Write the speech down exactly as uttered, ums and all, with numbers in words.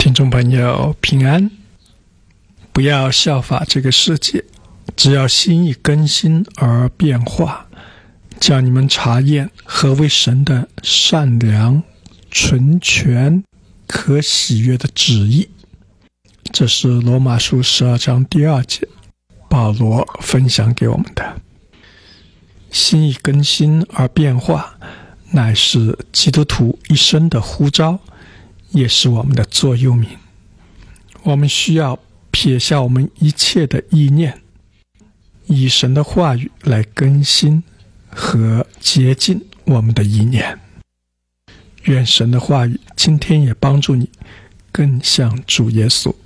听众朋友平安，不要效法这个世界，只要心意更新而变化，叫你们查验何为神的善良、纯全、可喜悦的旨意。这是罗马书十二章第二节，保罗分享给我们的。心意更新而变化，乃是基督徒一生的呼召，也是我们的座右铭。我们需要撇下我们一切的意念，以神的话语来更新和洁净我们的意念。愿神的话语今天也帮助你更像主耶稣。